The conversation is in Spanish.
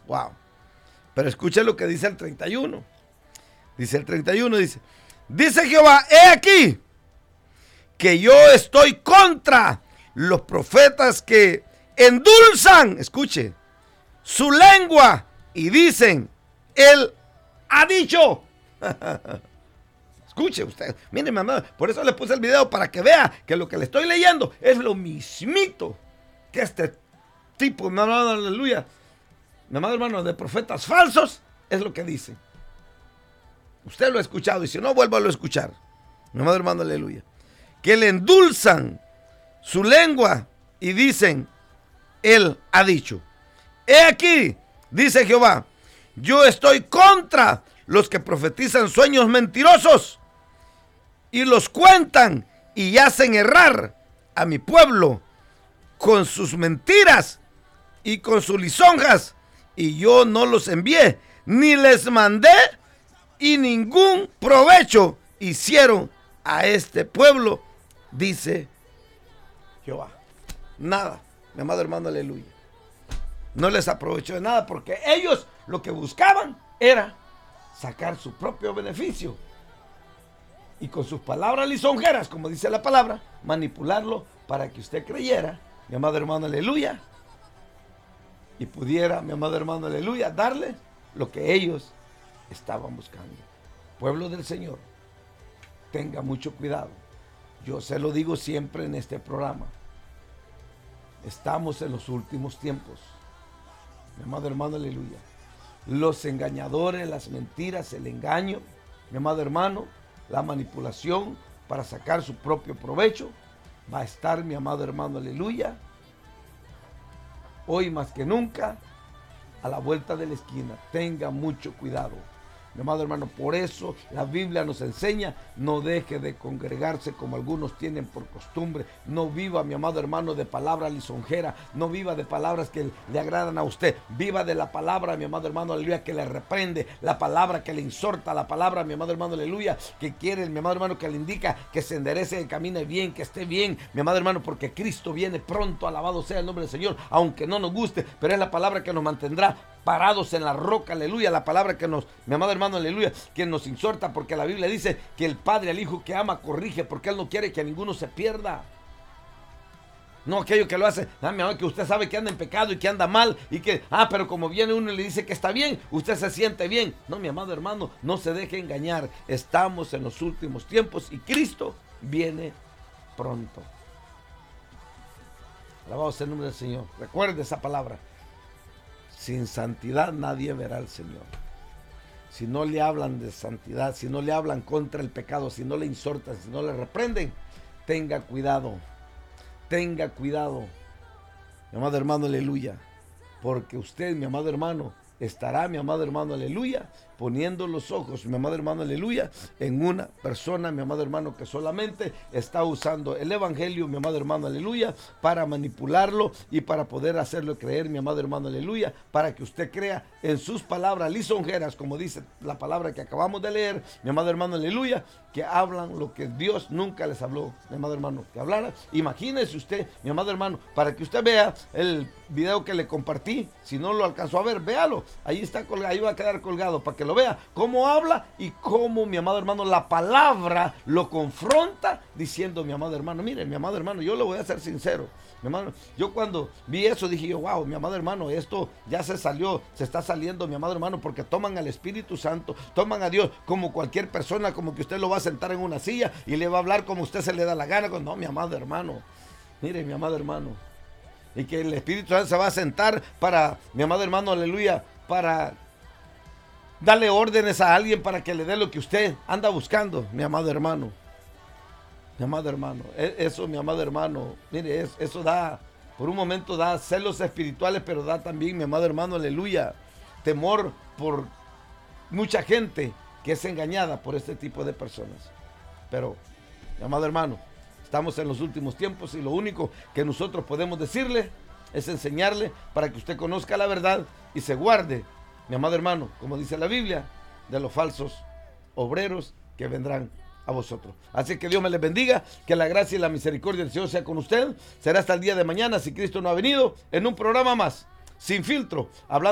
Wow. Pero escuchen lo que dice el 31. Dice el 31, dice Jehová, he aquí que yo estoy contra los profetas que endulzan, escuche, su lengua y dicen, él ha dicho. Escuche usted, mire mamá, por eso le puse el video para que vea que lo que le estoy leyendo es lo mismito que este tipo, mi amado, aleluya, mi amado hermano, de profetas falsos, es lo que dice. Usted lo ha escuchado y si no, vuelva a escuchar. Mi amado hermano, aleluya. Que le endulzan su lengua y dicen, él ha dicho. He aquí, dice Jehová, yo estoy contra los que profetizan sueños mentirosos y los cuentan y hacen errar a mi pueblo con sus mentiras y con sus lisonjas, y yo no los envié, ni les mandé, y ningún provecho hicieron a este pueblo, dice Jehová. Nada, mi amado hermano, aleluya. No les aprovechó de nada porque ellos lo que buscaban era sacar su propio beneficio. Y con sus palabras lisonjeras, como dice la palabra, manipularlo para que usted creyera, mi amado hermano, aleluya, y pudiera, mi amado hermano, aleluya, darle lo que ellos estaban buscando. Pueblo del Señor, tenga mucho cuidado. Yo se lo digo siempre en este programa. Estamos en los últimos tiempos. Mi amado hermano, aleluya. Los engañadores, las mentiras, el engaño, mi amado hermano, la manipulación para sacar su propio provecho, va a estar, mi amado hermano, aleluya, hoy más que nunca, a la vuelta de la esquina. Tenga mucho cuidado. Mi amado hermano, por eso la Biblia nos enseña, no deje de congregarse como algunos tienen por costumbre. No viva, mi amado hermano, de palabra lisonjera. No viva de palabras que le agradan a usted. Viva de la palabra, mi amado hermano, aleluya, que le reprende. La palabra que le exhorta. La palabra, mi amado hermano, aleluya, que quiere, mi amado hermano, que le indica que se enderece, que camine bien, que esté bien. Mi amado hermano, porque Cristo viene pronto. Alabado sea el nombre del Señor. Aunque no nos guste, pero es la palabra que nos mantendrá parados en la roca, aleluya, la palabra que nos, mi amado hermano, aleluya, que nos exhorta, porque la Biblia dice que el Padre al Hijo que ama corrige, porque Él no quiere que ninguno se pierda. No aquello que lo hace, mi amado, que usted sabe que anda en pecado y que anda mal, y que, pero como viene uno y le dice que está bien, usted se siente bien. No, mi amado hermano, no se deje engañar. Estamos en los últimos tiempos y Cristo viene pronto. Alabado sea el nombre del Señor. Recuerde esa palabra. Sin santidad nadie verá al Señor. Si no le hablan de santidad, si no le hablan contra el pecado, si no le exhortan, si no le reprenden, tenga cuidado. Tenga cuidado, mi amado hermano, aleluya. Porque usted, mi amado hermano, estará, mi amado hermano, aleluya, poniendo los ojos, mi amado hermano, aleluya, en una persona, mi amado hermano, que solamente está usando el evangelio, mi amado hermano, aleluya, para manipularlo y para poder hacerlo creer, mi amado hermano, aleluya, para que usted crea en sus palabras lisonjeras, como dice la palabra que acabamos de leer, mi amado hermano, aleluya, que hablan lo que Dios nunca les habló, mi amado hermano, que hablara. Imagínese usted, mi amado hermano, para que usted vea el video que le compartí. Si no lo alcanzó a ver, véalo, ahí está colgado, ahí va a quedar colgado para que lo vea, cómo habla y cómo, mi amado hermano, la palabra lo confronta diciendo, mi amado hermano, mire, mi amado hermano, yo le voy a ser sincero, mi hermano, yo cuando vi eso dije yo, wow, mi amado hermano, esto ya se salió, se está saliendo, mi amado hermano, porque toman al Espíritu Santo, toman a Dios como cualquier persona, como que usted lo va a sentar en una silla y le va a hablar como usted se le da la gana. No, mi amado hermano, mire, mi amado hermano, y que el Espíritu Santo se va a sentar para, mi amado hermano, aleluya, para darle órdenes a alguien para que le dé lo que usted anda buscando, mi amado hermano. Mi amado hermano, eso, mi amado hermano, mire, eso da, por un momento da celos espirituales, pero da también, mi amado hermano, aleluya, temor por mucha gente que es engañada por este tipo de personas. Pero, mi amado hermano, estamos en los últimos tiempos y lo único que nosotros podemos decirle es enseñarle para que usted conozca la verdad y se guarde, mi amado hermano, como dice la Biblia, de los falsos obreros que vendrán a vosotros. Así que Dios me les bendiga, que la gracia y la misericordia del Señor sea con usted. Será hasta el día de mañana, si Cristo no ha venido, en un programa más, Sin Filtro, hablando